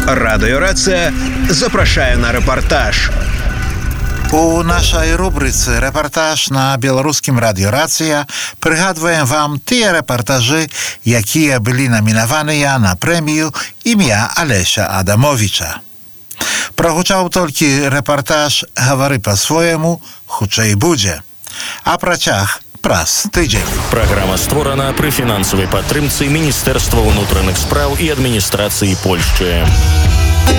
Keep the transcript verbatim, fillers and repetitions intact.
Радыёрацыя запрашае на рэпартаж. У нашай рубрыцы «Рэпартаж» на беларускім радыёрацыя прыгадваем вам тыя рэпартажы, якія былі намінаваныя на прэмію імя Алеся Адамовіча. Прагучаў толькі рэпартаж «Гавары па-свойму, хутчэй будзе». А працяг праз тыдзень. Праграма створана пры фінансавай падтрымцы Міністэрства ўнутраных спраў і адміністрацыі Польшчы.